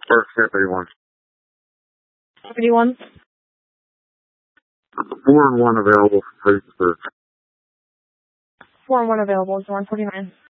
Or Camp 81. 81? 4 and 1 available for 30 to 30. 4 and 1 available, is 149.